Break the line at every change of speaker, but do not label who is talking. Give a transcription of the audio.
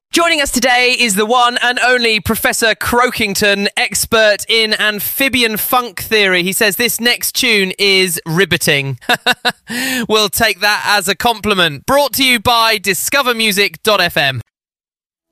Joining us today is the one and only Professor Croakington, expert in amphibian funk theory. He says this next tune is riveting. We'll take that as a compliment. Brought to you by discovermusic.fm.